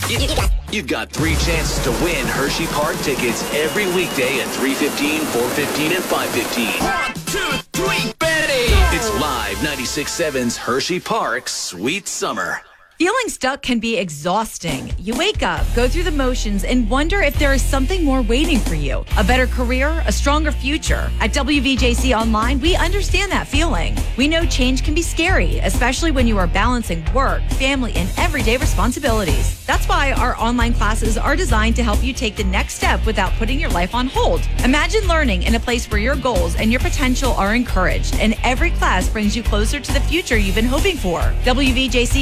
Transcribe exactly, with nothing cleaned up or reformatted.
You, you got, You've got three chances to win Hershey Park tickets every weekday at three fifteen, four fifteen, and five fifteen. One, two, three, Betty! It's Live ninety-six point seven's Hershey Park Sweet Summer. Feeling stuck can be exhausting. You wake up, go through the motions, and wonder if there is something more waiting for you. A better career, a stronger future. At W V J C Online, we understand that feeling. We know change can be scary, especially when you are balancing work, family, and everyday responsibilities. That's why our online classes are designed to help you take the next step without putting your life on hold. Imagine learning in a place where your goals and your potential are encouraged, and every class brings you closer to the future you've been hoping for. W V J C